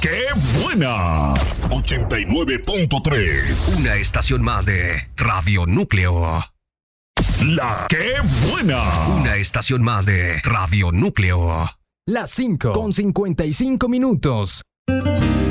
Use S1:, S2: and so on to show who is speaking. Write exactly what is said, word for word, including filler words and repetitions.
S1: ¡Qué buena! ochenta y nueve punto tres.
S2: Una estación más de Radio Núcleo.
S1: La ¡Qué buena!
S2: Una estación más de Radio Núcleo.
S3: Las cinco con cincuenta y cinco minutos.